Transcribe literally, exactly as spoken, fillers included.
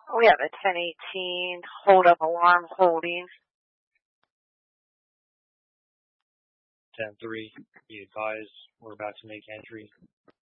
We have a ten eighteen hold up alarm holding. ten three, be advised, we're about to make entry.